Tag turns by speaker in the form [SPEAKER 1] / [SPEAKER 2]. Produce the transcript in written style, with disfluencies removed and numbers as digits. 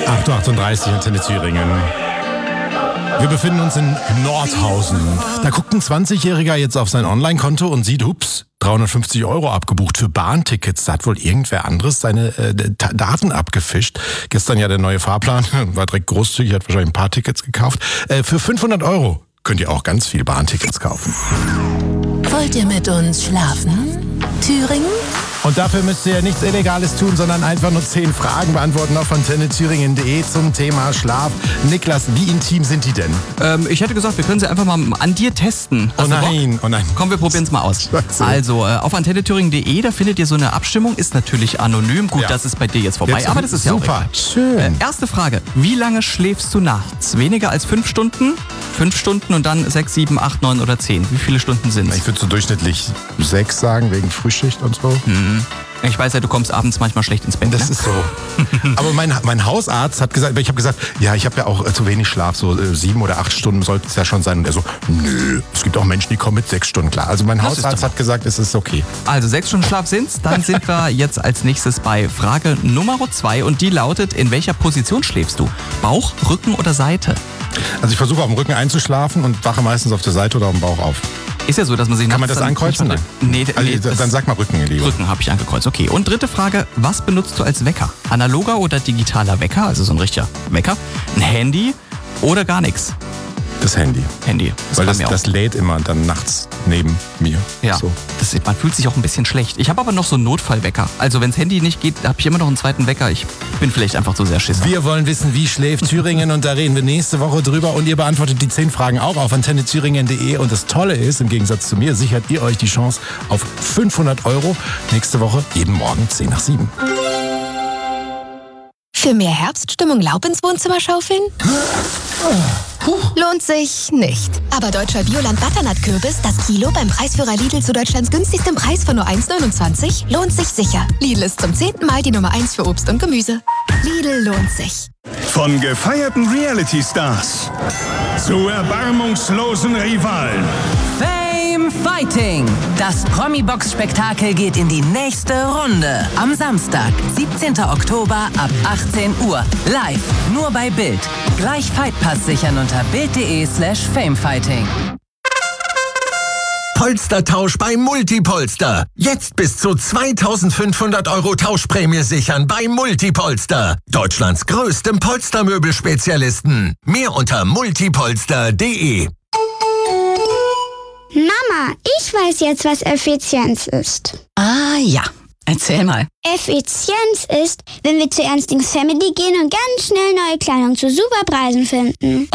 [SPEAKER 1] 8:38 Antenne Thüringen. Wir befinden uns in Nordhausen. Da guckt ein 20-Jähriger jetzt auf sein Online-Konto und sieht, ups, 350 € abgebucht für Bahntickets. Da hat wohl irgendwer anderes seine Daten abgefischt. Gestern ja der neue Fahrplan, war direkt großzügig, hat wahrscheinlich ein paar Tickets gekauft. Für 500 € könnt ihr auch ganz viel Bahntickets kaufen.
[SPEAKER 2] Wollt ihr mit uns schlafen, Thüringen?
[SPEAKER 1] Und dafür müsst ihr ja nichts Illegales tun, sondern einfach nur 10 Fragen beantworten auf antennethüringen.de zum Thema Schlaf. Niklas, wie intim sind die denn?
[SPEAKER 3] Ich hätte gesagt, wir können sie einfach mal an dir testen.
[SPEAKER 1] Oh nein.
[SPEAKER 3] Komm, wir probieren es mal aus.
[SPEAKER 1] Scheiße.
[SPEAKER 3] Also, auf antennethüringen.de, da findet ihr so eine Abstimmung, ist natürlich anonym. Gut,
[SPEAKER 1] Ja.
[SPEAKER 3] Das ist bei dir jetzt vorbei,
[SPEAKER 1] Jetzt
[SPEAKER 3] aber das ist ja auch
[SPEAKER 1] super.
[SPEAKER 3] egal.
[SPEAKER 1] Schön.
[SPEAKER 3] Erste Frage, wie lange schläfst du nachts? Weniger als 5 Stunden? 5 Stunden und dann 6, 7, 8, 9 oder 10? Wie viele Stunden sind es?
[SPEAKER 1] Ich würde so durchschnittlich 6 sagen, wegen Frühschicht und so.
[SPEAKER 3] Ich weiß ja, du kommst abends manchmal schlecht ins Bett.
[SPEAKER 1] Das
[SPEAKER 3] Ne?
[SPEAKER 1] ist so. Aber mein Hausarzt hat gesagt, ich habe gesagt, ja, ich habe ja auch zu wenig Schlaf, so 7 oder 8 Stunden sollte es ja schon sein. Und er so, nö, es gibt auch Menschen, die kommen mit 6 Stunden klar. Also mein
[SPEAKER 3] Das ist
[SPEAKER 1] Hausarzt
[SPEAKER 3] doch-
[SPEAKER 1] hat gesagt, es ist okay.
[SPEAKER 3] Also 6 Stunden Schlaf sind's. Dann sind wir jetzt als nächstes bei Frage Nummer 2 und die lautet, in welcher Position schläfst du? Bauch, Rücken oder Seite?
[SPEAKER 1] Also ich versuche auf dem Rücken einzuschlafen und wache meistens auf der Seite oder auf dem Bauch auf.
[SPEAKER 3] Ist ja so, dass man sich
[SPEAKER 1] Kann man
[SPEAKER 3] nachts
[SPEAKER 1] das
[SPEAKER 3] dann-
[SPEAKER 1] ankreuzen? Nein.
[SPEAKER 3] Nee,
[SPEAKER 1] Dann sag mal Rücken, lieber.
[SPEAKER 3] Rücken habe ich angekreuzt. Okay. Und dritte Frage, was benutzt du als Wecker? Analoger oder digitaler Wecker, also so ein richtiger Wecker? Ein Handy oder gar nichts?
[SPEAKER 1] Das Handy.
[SPEAKER 3] Handy.
[SPEAKER 1] Weil
[SPEAKER 3] bei
[SPEAKER 1] das,
[SPEAKER 3] mir auch.
[SPEAKER 1] das lädt immer dann nachts neben mir.
[SPEAKER 3] Ja,
[SPEAKER 1] So.
[SPEAKER 3] man fühlt sich auch ein bisschen schlecht. Ich habe aber noch so einen Notfallwecker. Also wenn das Handy nicht geht, habe ich immer noch einen zweiten Wecker. Ich bin vielleicht einfach so sehr Schisser.
[SPEAKER 1] Wir wollen wissen, wie schläft Thüringen und da reden wir nächste Woche drüber und ihr beantwortet die 10 Fragen auch auf antennethüringen.de und das Tolle ist, im Gegensatz zu mir, sichert ihr euch die Chance auf 500 € nächste Woche, jeden Morgen 10 nach 7.
[SPEAKER 2] Für mehr Herbststimmung Laub ins Wohnzimmer schaufeln? Lohnt sich nicht. Aber deutscher Bioland-Butternut-Kürbis, das Kilo beim Preisführer Lidl zu Deutschlands günstigstem Preis von nur 1,29, lohnt sich sicher. Lidl ist zum 10. Mal die Nummer 1 für Obst und Gemüse. Lidl lohnt sich.
[SPEAKER 4] Von gefeierten Reality-Stars zu erbarmungslosen Rivalen.
[SPEAKER 5] Fame Fighting. Das Promi-Box-Spektakel geht in die nächste Runde. Am Samstag, 17. Oktober ab 18 Uhr. Live, nur bei Bild. Gleich Fightpass sichern unter bild.de/famefighting.
[SPEAKER 6] Polstertausch bei Multipolster. Jetzt bis zu 2.500 € Tauschprämie sichern bei Multipolster. Deutschlands größtem Polstermöbelspezialisten. Mehr unter multipolster.de.
[SPEAKER 7] Mama, ich weiß jetzt, was Effizienz ist.
[SPEAKER 8] Ah ja, erzähl mal.
[SPEAKER 7] Effizienz ist, wenn wir zu Ernstings Family gehen und ganz schnell neue Kleidung zu super Preisen finden.